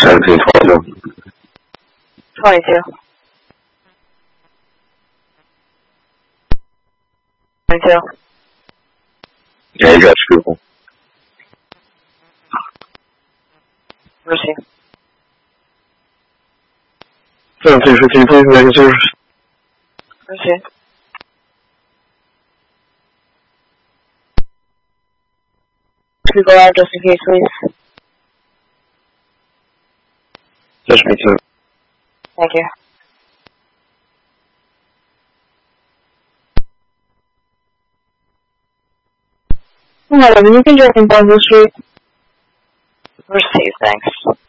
1722. 22. 22. Yeah, you got Schuylkill. Receive. 1715, please, making service. Receive. Could go out just in case, please. Just me too. Thank you. Hello, you can direct in Belleville Street. Receive, thanks.